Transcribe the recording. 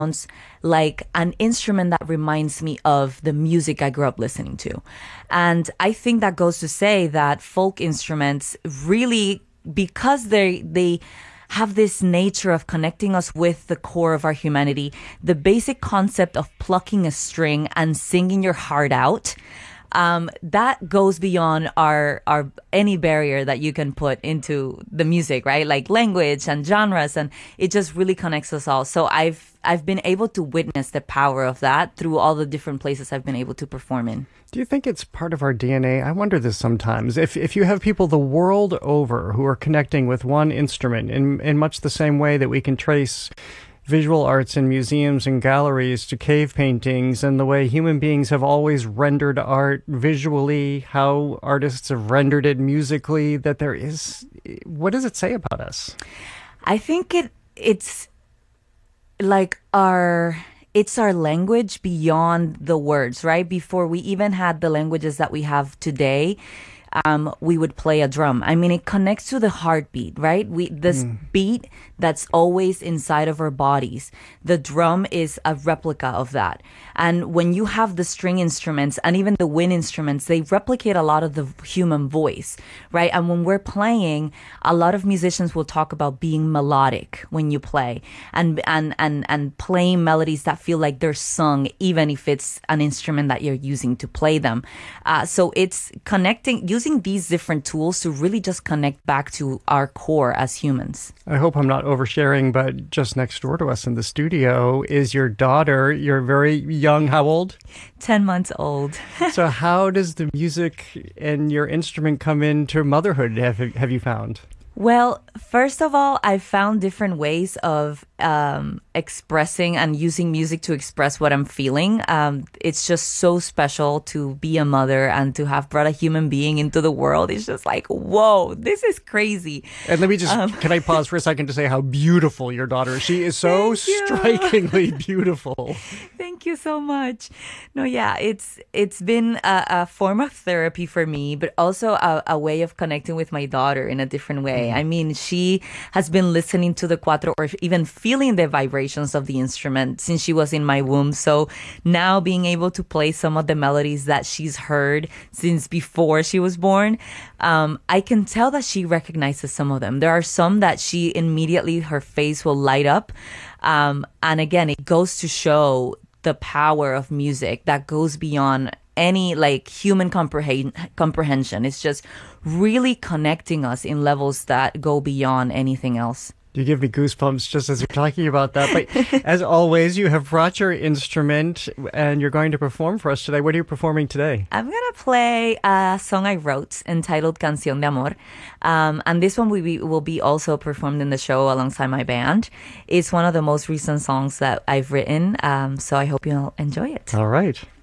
like an instrument that reminds me of the music I grew up listening to. And I think that goes to say that folk instruments really, because they have this nature of connecting us with the core of our humanity, the basic concept of plucking a string and singing your heart out, that goes beyond our any barrier that you can put into the music, right? Like language and genres, and it just really connects us all. So I've been able to witness the power of that through all the different places I've been able to perform in. Do you think it's part of our DNA? I wonder this sometimes. If you have people the world over who are connecting with one instrument in much the same way that we can trace visual arts in museums and galleries to cave paintings, and the way human beings have always rendered art visually, how artists have rendered it musically, that there is, what does it say about us? I think it's like it's our language beyond the words, right? Before we even had the languages that we have today, we would play a drum. I mean, it connects to the heartbeat, right? This beat that's always inside of our bodies. The drum is a replica of that. And when you have the string instruments and even the wind instruments, they replicate a lot of the human voice, right? And when we're playing, a lot of musicians will talk about being melodic when you play and playing melodies that feel like they're sung, even if it's an instrument that you're using to play them. So it's using these different tools to really just connect back to our core as humans. I hope I'm not oversharing, but just next door to us in the studio is your daughter. You're very young. How old? 10 months old. So how does the music and your instrument come into motherhood, have you found? Well, first of all, I found different ways of expressing and using music to express what I'm feeling. It's just so special to be a mother and to have brought a human being into the world. It's just like, whoa, this is crazy. And let me just, can I pause for a second to say how beautiful your daughter is? She is so strikingly beautiful. Thank you so much. No, yeah, it's been a form of therapy for me, but also a way of connecting with my daughter in a different way. I mean, she has been listening to the cuatro or even feeling the vibrations of the instrument since she was in my womb. So now being able to play some of the melodies that she's heard since before she was born, I can tell that she recognizes some of them. There are some that she immediately, her face will light up. And again, it goes to show the power of music that goes beyond any like human comprehension. It's just really connecting us in levels that go beyond anything else. You give me goosebumps just as you're talking about that. But as always, you have brought your instrument and you're going to perform for us today. What are you performing today? I'm going to play a song I wrote entitled Canción de Amor. And this one will be also performed in the show alongside my band. It's one of the most recent songs that I've written. So I hope you'll enjoy it. All right.